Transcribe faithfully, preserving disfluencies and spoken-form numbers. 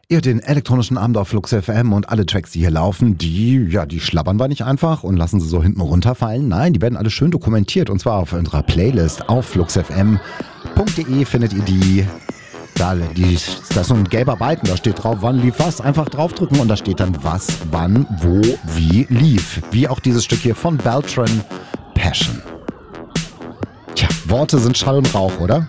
Ihr den elektronischen Abend auf Flux F M und alle Tracks, die hier laufen, die, ja, die schlabbern wir nicht einfach und lassen sie so hinten runterfallen. Nein, die werden alle schön dokumentiert und zwar auf unserer Playlist auf fluxfm punkt de findet ihr die. Da, die, da ist so ein gelber Balken, da steht drauf, wann lief was. Einfach draufdrücken und da steht dann was, wann, wo, wie lief. Wie auch dieses Stück hier von Beltran, Passion. Tja, Worte sind Schall und Rauch, oder?